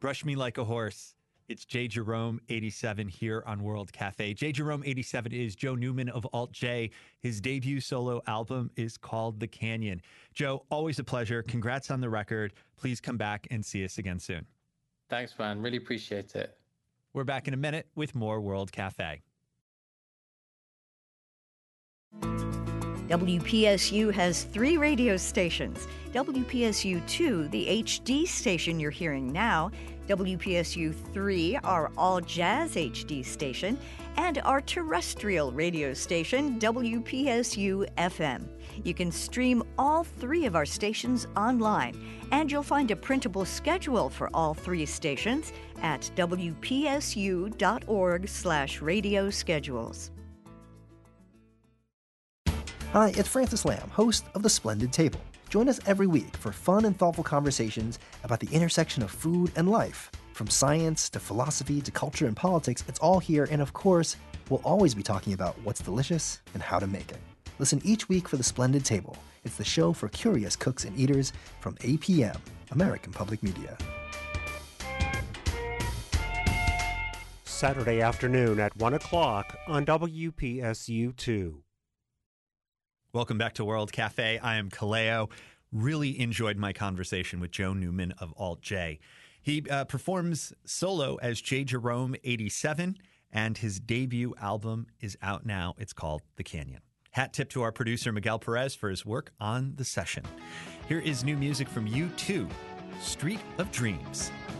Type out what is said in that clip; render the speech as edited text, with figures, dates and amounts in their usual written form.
Brush Me Like a Horse. It's J. Jerome 87 here on World Cafe. J. Jerome 87 is Joe Newman of Alt J. His debut solo album is called The Canyon. Joe, always a pleasure. Congrats on the record. Please come back and see us again soon. Thanks, man. Really appreciate it. We're back in a minute with more World Cafe. WPSU has 3 radio stations. WPSU 2, the HD station you're hearing now, WPSU 3, our all jazz HD station, and our terrestrial radio station, WPSU FM. You can stream all 3 of our stations online, and you'll find a printable schedule for all 3 stations at wpsu.org/radio schedules. Hi, it's Francis Lamb, host of The Splendid Table. Join us every week for fun and thoughtful conversations about the intersection of food and life. From science to philosophy to culture and politics, it's all here, and of course, we'll always be talking about what's delicious and how to make it. Listen each week for The Splendid Table. It's the show for curious cooks and eaters from APM, American Public Media. Saturday afternoon at 1 o'clock on WPSU2. Welcome back to World Cafe. I am Kaleo. Really enjoyed my conversation with Joe Newman of Alt J. He performs solo as J. Jerome 87, and his debut album is out now. It's called The Canyon. Hat tip to our producer, Miguel Perez, for his work on the session. Here is new music from U2, Street of Dreams.